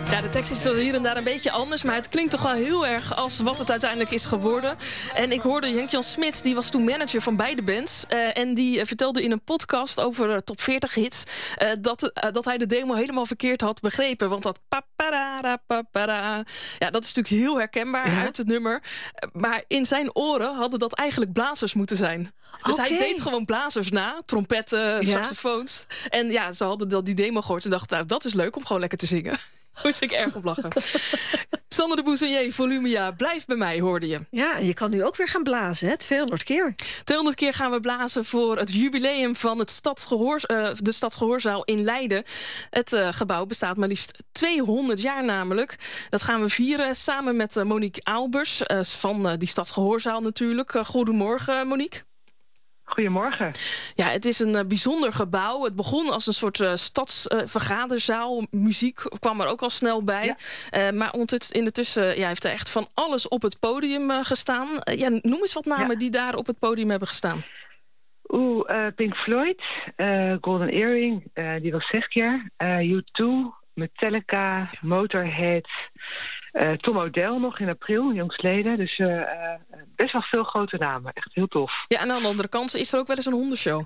Ja, de tekst is hier en daar een beetje anders, maar het klinkt toch wel heel erg als wat het uiteindelijk is geworden. En ik hoorde Henk-Jan Smits, die was toen manager van beide bands. En die vertelde in een podcast over top 40 hits dat hij de demo helemaal verkeerd had begrepen. Want dat paparara, ja, dat is natuurlijk heel herkenbaar uit het nummer. Maar in zijn oren hadden dat eigenlijk blazers moeten zijn. Dus hij deed gewoon blazers na, trompetten, saxofoons. En ja, ze hadden die demo gehoord en dachten, nou, dat is leuk om gewoon lekker te zingen. Moest ik erg op lachen. Sander de Bouzonier, Volumia, blijf bij mij, hoorde je. Ja, je kan nu ook weer gaan blazen, hè? 200 keer. 200 keer gaan we blazen voor het jubileum van de Stadsgehoorzaal in Leiden. Het gebouw bestaat maar liefst 200 jaar namelijk. Dat gaan we vieren samen met Monique Aalbers van die Stadsgehoorzaal natuurlijk. Goedemorgen, Monique. Goedemorgen. Ja, het is een bijzonder gebouw. Het begon als een soort stadsvergaderzaal. Muziek kwam er ook al snel bij. Ja. Maar intussen heeft er echt van alles op het podium gestaan. Noem eens wat namen die daar op het podium hebben gestaan. Pink Floyd, Golden Earring, die was 6 keer. U2, Metallica, Motorhead... Tom O'Dell nog in april, jongstleden. Dus best wel veel grote namen. Echt heel tof. Ja, en aan de andere kant is er ook wel eens een hondenshow.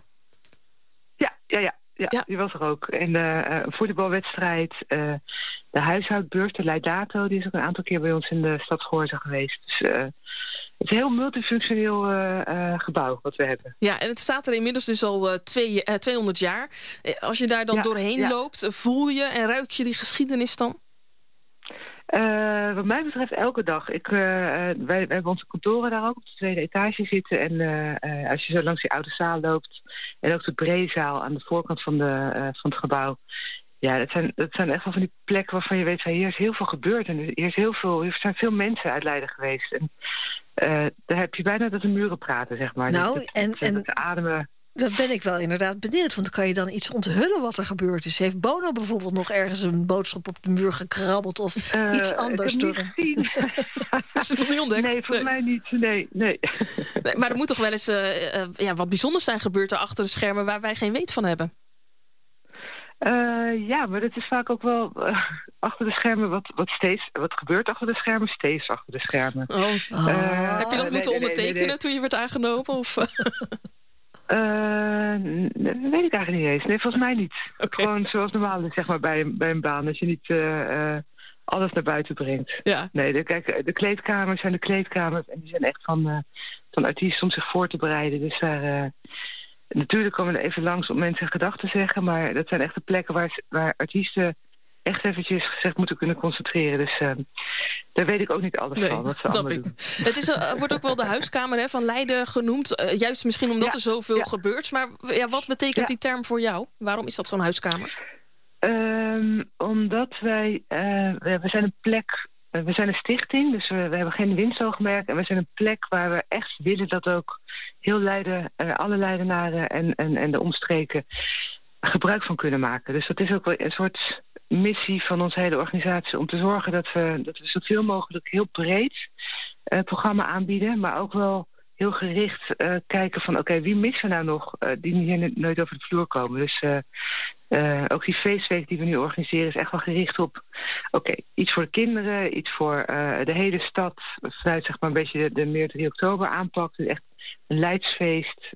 Ja, die was er ook. En een voetbalwedstrijd, de huishoudbeurs, de Leidato... die is ook een aantal keer bij ons in de Stadsgehoorzaal geweest. Dus het is een heel multifunctioneel gebouw wat we hebben. Ja, en het staat er inmiddels dus al 200 jaar. Als je daar dan doorheen loopt, voel je en ruik je die geschiedenis dan? Wat mij betreft elke dag. Wij hebben onze kantoren daar ook op de tweede etage zitten. En als je zo langs die oude zaal loopt... en ook de breezaal aan de voorkant van het gebouw... ja, dat zijn echt wel van die plekken waarvan je weet... hier is heel veel gebeurd en er zijn veel mensen uit Leiden geweest. En daar heb je bijna dat de muren praten, zeg maar. Nou, dat ademen... Dat ben ik wel inderdaad benieuwd, want kan je dan iets onthullen wat er gebeurd is? Heeft Bono bijvoorbeeld nog ergens een boodschap op de muur gekrabbeld of iets anders? Ik heb het niet gezien. Is het nog niet ontdekt? Nee, voor mij niet. Nee. Maar er moet toch wel eens wat bijzonders zijn gebeurd daar achter de schermen waar wij geen weet van hebben? Ja, maar dat is vaak ook wel achter de schermen wat gebeurt achter de schermen, steeds achter de schermen. Heb je dat moeten ondertekenen toen je werd aangenomen? Of... dat weet ik eigenlijk niet eens. Nee, volgens mij niet. Okay. Gewoon zoals normaal is, zeg maar, bij een baan. Dat je niet alles naar buiten brengt. Ja. Nee, de kleedkamers zijn de kleedkamers. En die zijn echt van artiesten om zich voor te bereiden. Dus daar... natuurlijk komen we er even langs om mensen gedachten te zeggen. Maar dat zijn echt de plekken waar artiesten echt eventjes zich moeten kunnen concentreren. Dus daar weet ik ook niet alles van. Wat ze allemaal doen. Het wordt ook wel de huiskamer van Leiden genoemd. Juist misschien omdat er zoveel gebeurt. Maar wat betekent die term voor jou? Waarom is dat zo'n huiskamer? Omdat we zijn een plek... we zijn een stichting, dus we hebben geen winstoogmerk. En we zijn een plek waar we echt willen dat ook heel Leiden... alle Leidenaren en de omstreken gebruik van kunnen maken. Dus dat is ook wel een soort missie van onze hele organisatie... om te zorgen dat we zoveel mogelijk heel breed programma aanbieden... maar ook wel heel gericht kijken van... oké, wie missen we nou nog die hier nooit over de vloer komen? Dus ook die feestweek die we nu organiseren... is echt wel gericht op iets voor de kinderen... iets voor de hele stad... vanuit zeg maar een beetje de meer 3 oktober aanpak. Dus echt een leidsfeest...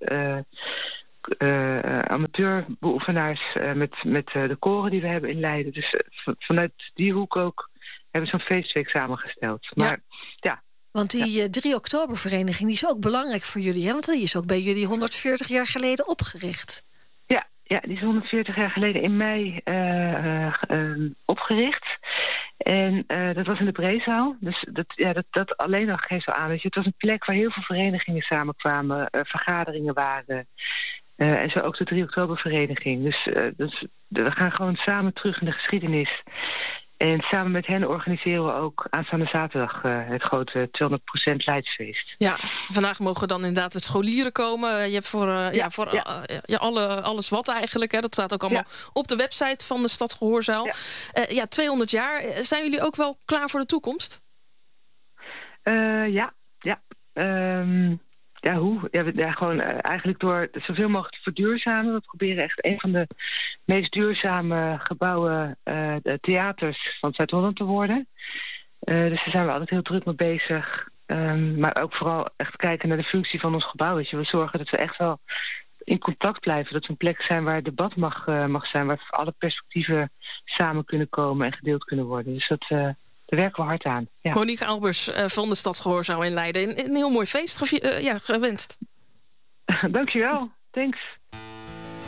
amateurbeoefenaars met de koren die we hebben in Leiden. Dus vanuit die hoek ook hebben we zo'n feestweek samengesteld. Maar Want die 3 oktobervereniging die is ook belangrijk voor jullie, hè? Want die is ook bij jullie 140 jaar geleden opgericht. Ja, die is 140 jaar geleden in mei opgericht. En dat was in de Breezaal. Dus dat alleen al geeft al aan. Dus het was een plek waar heel veel verenigingen samenkwamen, vergaderingen waren... en zo ook de 3 oktobervereniging. Dus we gaan gewoon samen terug in de geschiedenis. En samen met hen organiseren we ook aanstaande zaterdag het grote 200% Leidsfeest. Ja, vandaag mogen dan inderdaad de scholieren komen. Je hebt alles wat eigenlijk. Hè. Dat staat ook allemaal op de website van de Stadsgehoorzaal. 200 jaar. Zijn jullie ook wel klaar voor de toekomst? Hoe? Gewoon eigenlijk door zoveel mogelijk te verduurzamen. We proberen echt een van de meest duurzame gebouwen, de theaters van Zuid-Holland te worden. Dus daar zijn we altijd heel druk mee bezig. Maar ook vooral echt kijken naar de functie van ons gebouw. Weet je. We zorgen dat we echt wel in contact blijven. Dat we een plek zijn waar debat mag zijn. Waar alle perspectieven samen kunnen komen en gedeeld kunnen worden. Dus daar werken we hard aan. Ja. Monique Albers van de Stadsgehoorzaal in Leiden. Een heel mooi feest gewenst. Dankjewel. Thanks.